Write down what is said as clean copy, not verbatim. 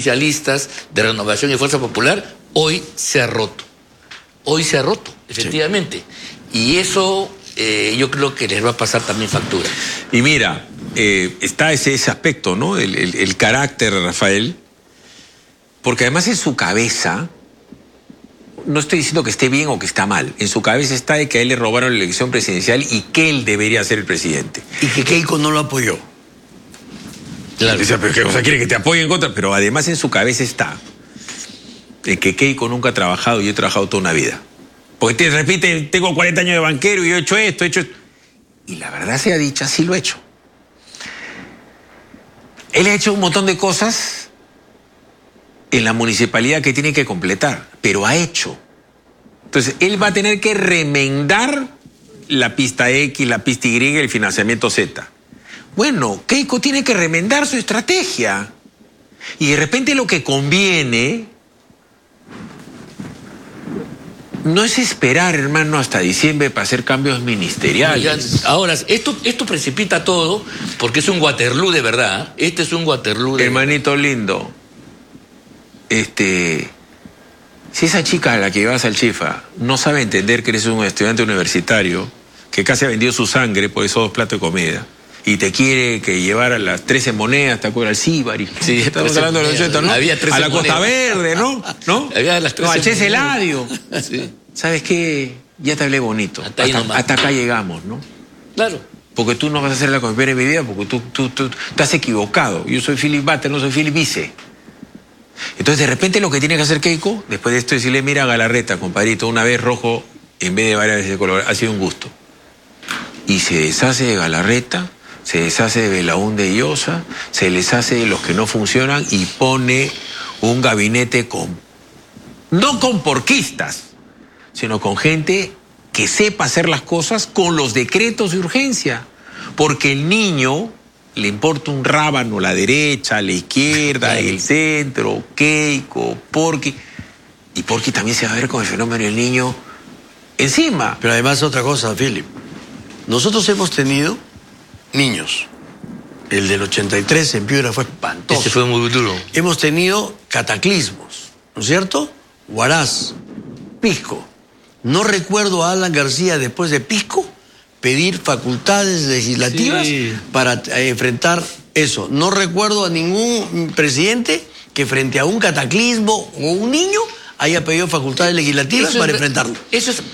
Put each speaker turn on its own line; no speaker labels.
oficialistas de Renovación y Fuerza Popular, hoy se ha roto. Hoy se ha roto, efectivamente. Sí. Y eso yo creo que les va a pasar también factura.
Y mira, está ese aspecto, ¿no? El carácter de Rafael, porque además en su cabeza, no estoy diciendo que esté bien o que está mal, en su cabeza está de que a él le robaron la elección presidencial y que él debería ser el presidente.
Y que Keiko no lo apoyó.
Claro. O sea, quiere que te apoye en contra, pero además en su cabeza está de que Keiko nunca ha trabajado y yo he trabajado toda una vida. Porque te repite, tengo 40 años de banquero y yo he hecho esto, he hecho esto. Y la verdad sea dicha, sí lo he hecho. Él ha hecho un montón de cosas en la municipalidad que tiene que completar, pero ha hecho. Entonces, él va a tener que remendar la pista X, la pista Y y el financiamiento Z. Bueno, Keiko tiene que remendar su estrategia. Y de repente lo que conviene no es esperar, hermano, hasta diciembre para hacer cambios ministeriales.
Ahora, esto precipita todo porque es un Waterloo de verdad. Este es un Waterloo de
Hermanito verdad. Lindo, si esa chica a la que llevas al Chifa no sabe entender que eres un estudiante universitario que casi ha vendido su sangre por esos 2 platos de comida y te quiere que llevar a las 13 monedas, ¿te acuerdas? Al Cíbari.
Sí,
estamos hablando de los 80, ¿no?
Había 13
a la
monedas.
Costa Verde, ¿no?
Había las 13
no, al Ches
monedas.
Eladio.
Sí.
¿Sabes qué? Ya te hablé bonito. Hasta acá llegamos, ¿no?
Claro.
Porque tú no vas a hacer la confianza en mi vida porque tú estás equivocado. Yo soy Philip Butter, no soy Philip Vice. Entonces, de repente, lo que tiene que hacer Keiko, después de esto, es decirle, mira, Galarreta, compadrito, una vez rojo en vez de varias veces de color, ha sido un gusto. Y se deshace de Galarreta, se deshace de Belaúnde y Llosa, se les hace de los que no funcionan y pone un gabinete no con porquistas, sino con gente que sepa hacer las cosas con los decretos de urgencia. Porque el niño le importa un rábano, la derecha, la izquierda, el centro, Keiko, Porky. Y Porky también se va a ver con el fenómeno del niño encima.
Pero además otra cosa, Philip. Nosotros hemos tenido niños. El del 83 en Piura fue espantoso.
Ese fue muy duro.
Hemos tenido cataclismos, ¿no es cierto? Huaraz, Pisco. No recuerdo a Alan García después de Pisco pedir facultades legislativas para enfrentar eso. No recuerdo a ningún presidente que frente a un cataclismo o un niño haya pedido facultades legislativas para enfrentarlo.
Eso es